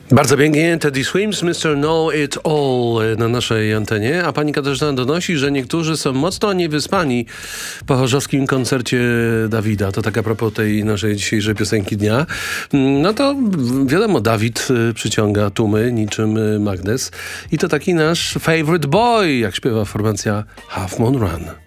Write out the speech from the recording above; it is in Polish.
Bardzo pięknie, Teddy Swims, Mr. Know It All na naszej antenie, a pani Katarzyna donosi, że niektórzy są mocno niewyspani po chorzowskim koncercie Dawida. To tak a propos tej naszej dzisiejszej piosenki dnia. No to wiadomo, Dawid przyciąga tłumy niczym magnes i to taki nasz favorite boy, jak śpiewa formacja Half Moon Run.